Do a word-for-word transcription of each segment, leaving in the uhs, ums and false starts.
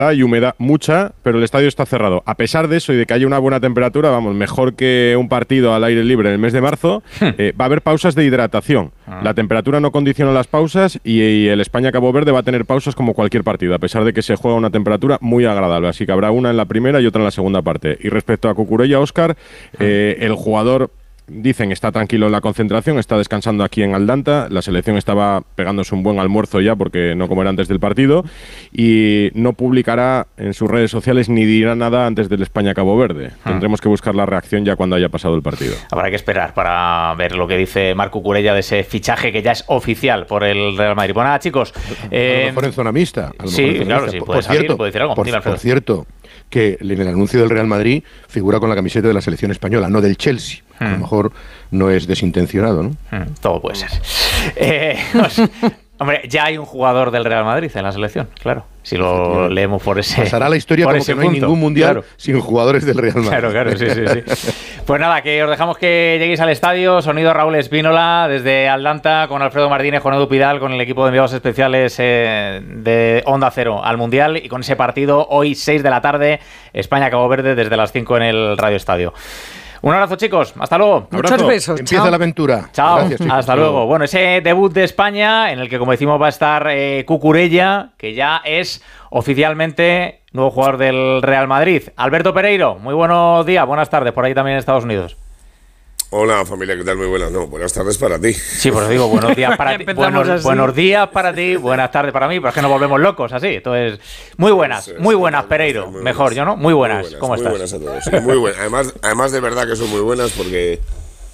hay humedad mucha, pero el estadio está cerrado. A pesar de eso y de que haya una buena temperatura, vamos, mejor que un partido al aire libre en el mes de marzo, eh, va a haber pausas de hidratación. Ah. La temperatura no condiciona las pausas y, y el España-Cabo Verde va a tener pausas como cualquier partido, a pesar de que se juega a una temperatura muy agradable. Así que habrá una en la primera y otra en la segunda parte. Y respecto a Cucurella, Óscar, eh, el jugador... Dicen está tranquilo en la concentración, está descansando aquí en Aldanta. La selección estaba pegándose un buen almuerzo ya porque no comerá antes del partido y no publicará en sus redes sociales ni dirá nada antes del España-Cabo Verde. Ah. Tendremos que buscar la reacción ya cuando haya pasado el partido. Habrá que esperar para ver lo que dice Marc Cucurella de ese fichaje que ya es oficial por el Real Madrid. Pues nada, chicos. Eh, a lo mejor en zona mixta. A lo sí, mejor en claro, mixta. sí, por, puede por salir, cierto, puede decir algo. Por, por cierto, que en el anuncio del Real Madrid figura con la camiseta de la selección española, no del Chelsea. Hmm. A lo mejor no es desintencionado, ¿no? Hmm, todo puede ser. Eh, pues, hombre, ya hay un jugador del Real Madrid en la selección, claro. Si lo leemos por ese pasará la historia como que no hay punto. Ningún mundial claro. sin jugadores del Real Madrid. Claro, claro, sí, sí, sí. Pues nada, que os dejamos que lleguéis al estadio. Sonido Raúl Espínola desde Aldanta con Alfredo Martínez, con Edu Pidal, con el equipo de enviados especiales eh, de Onda Cero al Mundial y con ese partido hoy seis de la tarde, España-Cabo Verde desde las cinco en el Radio Estadio. Un abrazo, chicos. Hasta luego. Muchos abrazo. besos. Empieza Chao. la aventura. Chao. Gracias, chicos. Hasta luego. Bueno, ese debut de España, en el que, como decimos, va a estar eh, Cucurella, que ya es oficialmente nuevo jugador del Real Madrid. Alberto Pereiro, muy buenos días, buenas tardes, por ahí también en Estados Unidos. Hola familia, ¿qué tal? Muy buenas. No, buenas tardes para ti. Sí, pues digo, buenos días para ti. Buenos, buenos días para ti, buenas tardes para mí, pero es que nos volvemos locos así. Entonces, muy buenas, es, muy buenas, Pereiro. Muy Mejor buenas, yo, ¿no? Muy buenas. Muy buenas ¿Cómo muy estás? Buenas a todos. Sí, muy buenas. Además, además de verdad que son muy buenas porque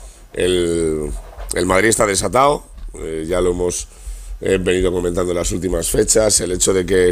el, el Madrid está desatado. Eh, ya lo hemos eh, venido comentando en las últimas fechas. El hecho de que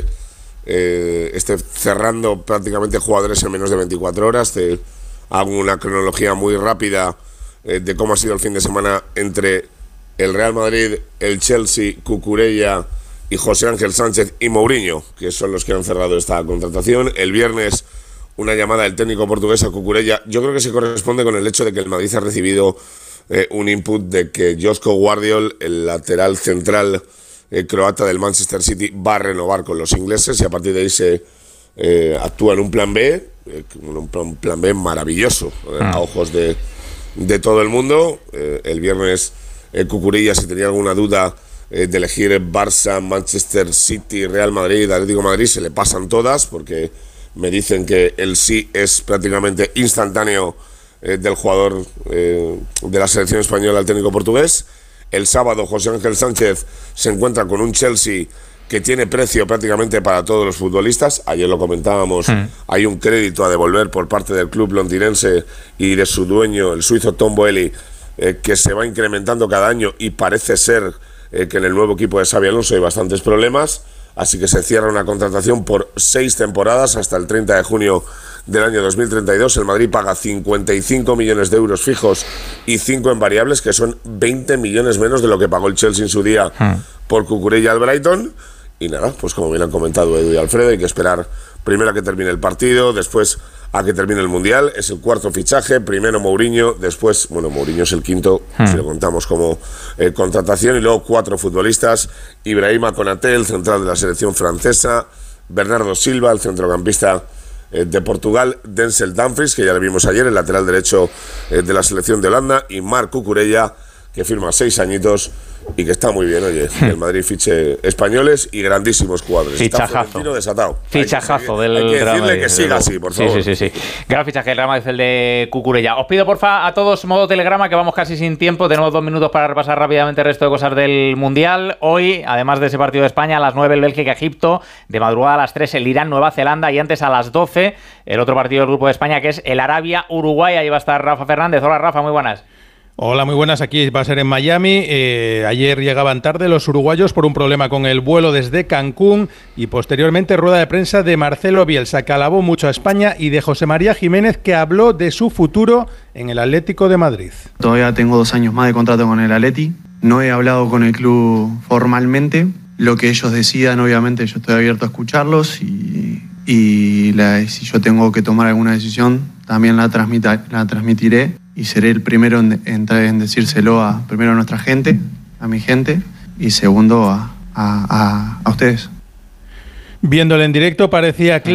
eh, esté cerrando prácticamente jugadores en menos de veinticuatro horas. Te hago una cronología muy rápida de cómo ha sido el fin de semana entre el Real Madrid, el Chelsea, Cucurella y José Ángel Sánchez y Mourinho, que son los que han cerrado esta contratación. El viernes, una llamada del técnico portugués a Cucurella. Yo creo que se corresponde con el hecho de que el Madrid ha recibido eh, un input de que Josko Guardiol, el lateral central eh, croata del Manchester City, va a renovar con los ingleses y a partir de ahí se eh, actúa en un plan B, eh, un, plan, un plan B maravilloso eh, a ojos de de todo el mundo. Eh, el viernes eh, Cucurella, si tenía alguna duda eh, de elegir Barça, Manchester City, Real Madrid, Atlético de Madrid, se le pasan todas porque me dicen que el sí es prácticamente instantáneo eh, del jugador eh, de la selección española al técnico portugués. El sábado José Ángel Sánchez se encuentra con un Chelsea que tiene precio prácticamente para todos los futbolistas. Ayer lo comentábamos, mm. hay un crédito a devolver por parte del club londinense y de su dueño, el suizo Tom Boehly, eh, que se va incrementando cada año y parece ser eh, que en el nuevo equipo de Xabi Alonso hay bastantes problemas, así que se cierra una contratación por seis temporadas hasta el treinta de junio del año dos mil treinta y dos. El Madrid paga cincuenta y cinco millones de euros fijos y cinco en variables, que son veinte millones menos de lo que pagó el Chelsea en su día mm. por Cucurella al Brighton. Y nada, pues como bien han comentado Edu y Alfredo, hay que esperar primero a que termine el partido, después a que termine el Mundial. Es el cuarto fichaje, primero Mourinho, después, bueno, Mourinho es el quinto, hmm. si lo contamos como eh, contratación, y luego cuatro futbolistas: Ibrahima Konaté, el central de la selección francesa; Bernardo Silva, el centrocampista eh, de Portugal; Denzel Dumfries, que ya le vimos ayer, el lateral derecho eh, de la selección de Holanda; y Marc Cucurella, que firma seis añitos y que está muy bien, oye, que el Madrid fiche españoles y grandísimos jugadores. Fichajazo. Está desatado. Fichajazo hay que, del hay que decirle Madrid, que siga así, por favor. Sí, sí, sí, sí. Gran fichaje el Real Madrid, el de Cucurella. Os pido, porfa, a todos modo telegrama, que vamos casi sin tiempo. Tenemos dos minutos para repasar rápidamente el resto de cosas del Mundial. Hoy, además de ese partido de España, a las nueve el Bélgica-Egipto, de madrugada a las tres el Irán-Nueva Zelanda y antes a las doce el otro partido del grupo de España, que es el Arabia-Uruguay. Ahí va a estar Rafa Fernández. Hola, Rafa, muy buenas. Hola, muy buenas. Aquí va a ser en Miami. Eh, ayer llegaban tarde los uruguayos por un problema con el vuelo desde Cancún y posteriormente rueda de prensa de Marcelo Bielsa, que alabó mucho a España, y de José María Jiménez, que habló de su futuro en el Atlético de Madrid. Todavía tengo dos años más de contrato con el Atleti. No he hablado con el club formalmente. Lo que ellos decidan, obviamente, yo estoy abierto a escucharlos y, y la, si yo tengo que tomar alguna decisión, también la, transmita, la transmitiré. Y seré el primero en, en, en decírselo a, primero a nuestra gente, a mi gente, y segundo a, a, a, a ustedes. Viéndole en directo parecía